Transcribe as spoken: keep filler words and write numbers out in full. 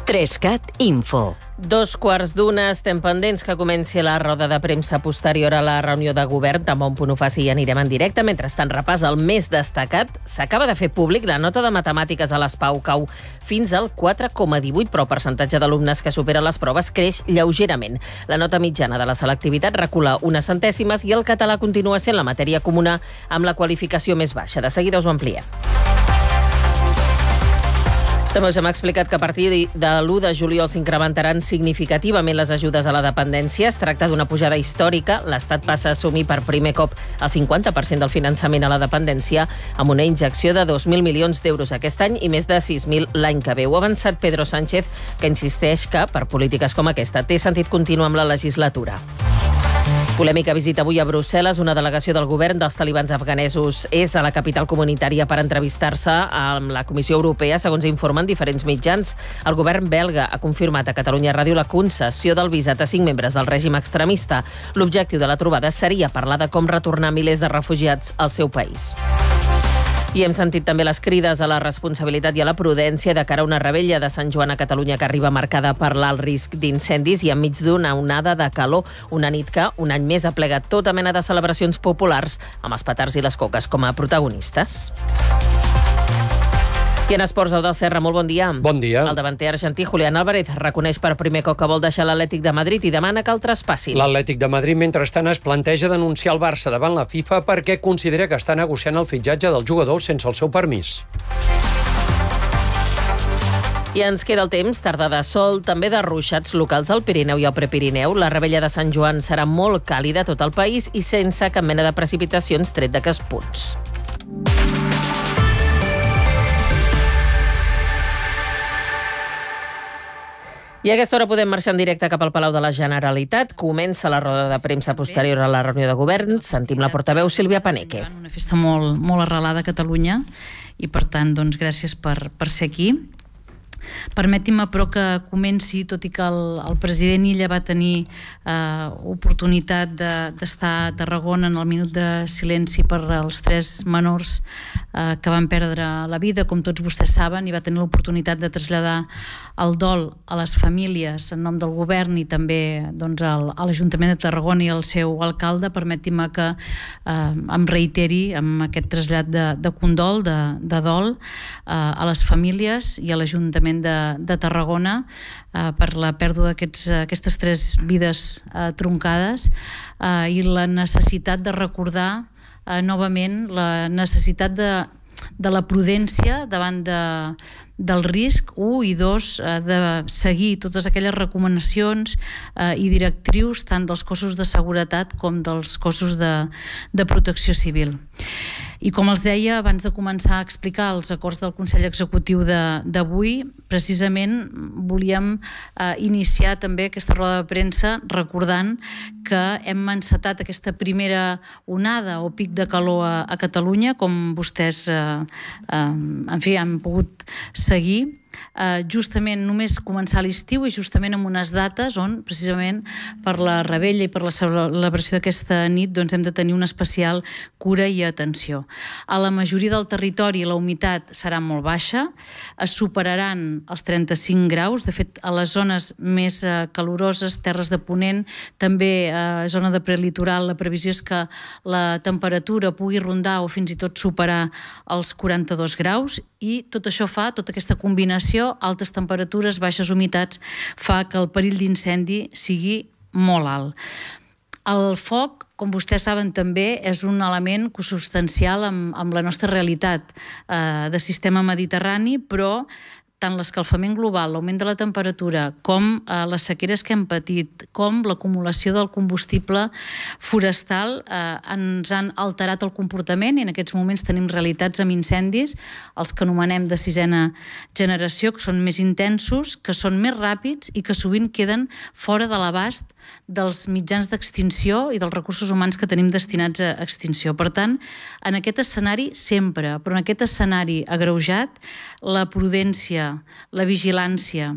Trescat Info. Dos quarts d'una, estem pendents que comenci la roda de premsa posterior a la reunió de govern. Tan bon punt ho faci i anirem en directe. Mentrestant, repàs el més destacat. S'acaba de fer públic la nota de matemàtiques a l'ESPAU cau fins al quatre coma divuit, però el percentatge d'alumnes que supera les proves creix lleugerament. La nota mitjana de la selectivitat recula unes centèsimes i el català continua sent la matèria comuna amb la qualificació més baixa. De seguida us ho ampliem. També us hem explicat que a partir de l'u de juliol s'incrementaran significativament les ajudes a la dependència. Es tracta d'una pujada històrica. L'Estat passa a assumir per primer cop el cinquanta per cent del finançament a la dependència amb una injecció de dos mil milions d'euros aquest any i més de sis mil l'any que ve. Ho ha avançat Pedro Sánchez, que insisteix que, per polítiques com aquesta, té sentit continuar amb la legislatura. Polèmica visita avui a Brussel·les. Una delegació del govern dels talibans afganesos és a la capital comunitària per entrevistar-se amb la Comissió Europea, segons informen diferents mitjans. El govern belga ha confirmat a Catalunya Ràdio la concessió del visat a cinc membres del règim extremista. L'objectiu de la trobada seria parlar de com retornar milers de refugiats al seu país. I hem sentit també les crides a la responsabilitat i a la prudència de cara a una revetlla de Sant Joan a Catalunya que arriba marcada per l'alt risc d'incendis i enmig d'una onada de calor. Una nit que un any més ha plegat tota mena de celebracions populars amb els petards i les coques com a protagonistes. I en esports, Eudald Serra, molt bon dia. Bon dia. El davanter argentí Julián Álvarez reconeix per primer cop que vol deixar l'Atlètic de Madrid i demana que el traspassin. L'Atlètic de Madrid, mentrestant, es planteja denunciar el Barça davant la FIFA perquè considera que està negociant el fitxatge del jugador sense el seu permís. I ens queda el temps, tarda de sol, també de ruixats locals al Pirineu i al Prepirineu. La revetlla de Sant Joan serà molt càlida a tot el país i sense cap mena de precipitacions tret d'aquests punts. I a aquesta hora podem marxar en directe cap al Palau de la Generalitat. Comença la roda de premsa posterior a la reunió de govern. Sentim la portaveu Sílvia Paneque. Una festa molt, molt arrelada a Catalunya i, per tant, doncs, gràcies per, per ser aquí. Permetin-me, però, que comenci, tot i que el, el president Illa va tenir eh, oportunitat de, d'estar a Tarragona en el minut de silenci per als tres menors eh, que van perdre la vida, com tots vostès saben, i va tenir l'oportunitat de traslladar el dol a les famílies en nom del govern i també doncs, al, a l'Ajuntament de Tarragona i al seu alcalde. Permetin-me que eh, em reiteri amb aquest trasllat de, de condol, de, de dol eh, a les famílies i a l'Ajuntament de, de Tarragona eh, per la pèrdua d'aquestes tres vides eh, troncades eh, i la necessitat de recordar eh, novament la necessitat de, de la prudència davant de, del risc, un, i dos, eh, de seguir totes aquelles recomanacions eh, i directrius tant dels cossos de seguretat com dels cossos de, de protecció civil. I com els deia, abans de començar a explicar els acords del Consell Executiu d'avui, precisament volíem eh, iniciar també aquesta roda de premsa recordant que hem encetat aquesta primera onada o pic de calor a, a Catalunya, com vostès eh, eh, en fi, han pogut seguir. Uh, justament només començar l'estiu i justament amb unes dates on precisament per la revetlla i per la celebració d'aquesta nit doncs hem de tenir una especial cura i atenció. A la majoria del territori la humitat serà molt baixa, es superaran els trenta-cinc graus, de fet a les zones més uh, caloroses, terres de Ponent, també a uh, zona de prelitoral, la previsió és que la temperatura pugui rondar o fins i tot superar els quaranta-dos graus i tot això fa, tota aquesta combinació, altes temperatures, baixes humitats, fa que el perill d'incendi sigui molt alt. El foc, com vostès saben també, és un element consubstancial amb, amb la nostra realitat eh, de sistema mediterrani, però tant l'escalfament global, l'augment de la temperatura, com eh, les sequeres que hem patit, com l'acumulació del combustible forestal eh, ens han alterat el comportament i en aquests moments tenim realitats amb incendis, els que anomenem de sisena generació, que són més intensos, que són més ràpids i que sovint queden fora de l'abast dels mitjans d'extinció i dels recursos humans que tenim destinats a extinció. Per tant, en aquest escenari sempre, però en aquest escenari agreujat, la prudència, la vigilància,